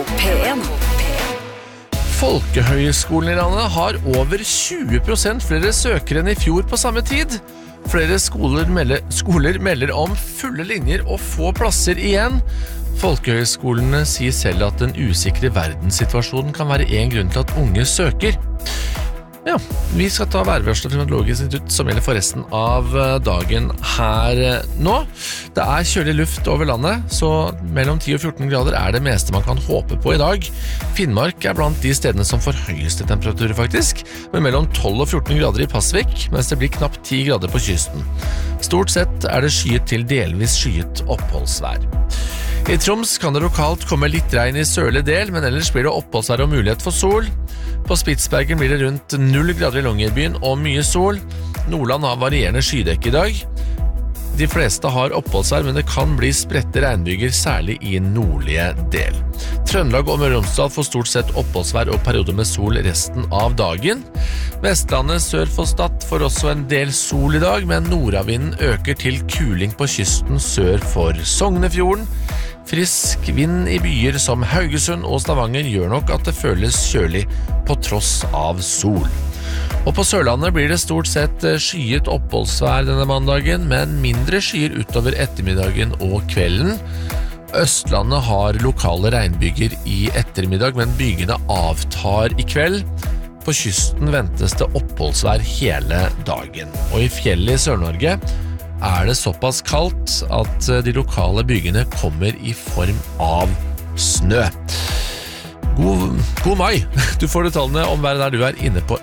P1. Folkehøyskolen i landet har over 20% flere søkere enn i fjor på samme tid. Flere skoler melder om fulle linjer og få plasser igjen. Folkehøyskolene sier selv at den usikre verdenssituasjonen kan være en grunn til at unge søker. Ja, vi skal ta værvarsel fra Meteorologisk institutt som gjelder for resten av dagen her nå. Det er kjølig luft over landet, så mellom 10 og 14 grader er det meste man kan håpe på i dag. Finnmark er blant de stedene som får høyeste temperaturer faktisk, med mellom 12 og 14 grader i Pasvik, mens det blir knapt 10 grader på kysten. Stort sett er det skyet til delvis skyet oppholdsvær. I Troms kan det lokalt komme litt regn i sørlig del, men ellers blir det oppholdsvær og mulighet for sol. På Spitsbergen blir det rundt 0 grader i Longyearbyen og mye sol. Nordland har varierende skydekke i dag. De fleste har oppholdsvær, men det kan bli spredte regnbyger, særlig i nordlige del. Trøndelag og Møre og Romsdal får stort sett oppholdsvær og perioder med sol resten av dagen. Vestlandet sør for Stad får også en del sol i dag, men nordavinden øker til kuling på kysten sør for Sognefjorden. Frisk vind i byer som Haugesund og Stavanger gjør nok at det føles kjølig på tross av sol. Og på Sørlandet blir det stort sett skyet oppholdsvær denne mandagen, men mindre skyer utover ettermiddagen og kvelden. Østlandet har lokale regnbyger i ettermiddag, men bygene avtar i kveld. På kysten ventes det oppholdsvær hele dagen. Og i fjellet i Sør-Norge er det såpass kaldt at de lokale bygene kommer i form av snø. God mai! Du får detaljene om været der du er inne på